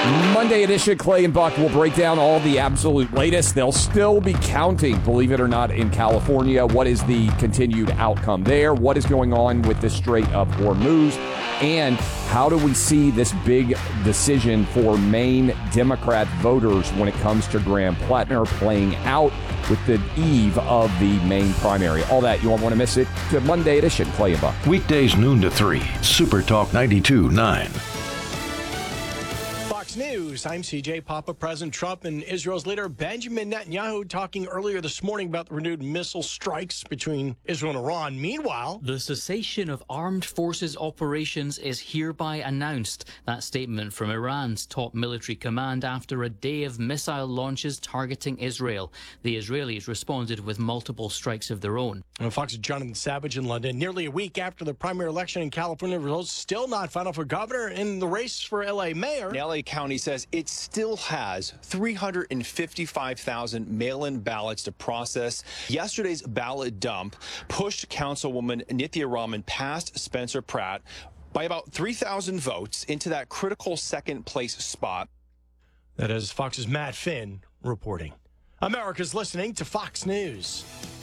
Monday edition, Clay and Buck will break down all the absolute latest. They'll still be counting, believe it or not, in California. What is the continued outcome there? What is going on with the Strait of Hormuz? And how do we see this big decision for Maine Democrat voters when it comes to Graham Plattner playing out with the eve of the Maine primary? All that, you won't want to miss it. To Monday edition, Clay and Buck. Weekdays noon to 3, Super Talk 92.9. Fox News, I'm CJ Papa. President Trump and Israel's leader Benjamin Netanyahu talking earlier this morning about the renewed missile strikes between Israel and Iran. Meanwhile, the cessation of armed forces operations is hereby announced. That statement from Iran's top military command after a day of missile launches targeting Israel. The Israelis responded with multiple strikes of their own. Fox's Jonathan Savage in London. Nearly a week after the primary election in California, results still not final for governor. In the race for L.A. mayor, L.A. County says it still has 355,000 mail-in ballots to process. Yesterday's ballot dump pushed Councilwoman Nithya Raman past Spencer Pratt by about 3,000 votes into that critical second-place spot. That is Fox's Matt Finn reporting. America's listening to Fox News.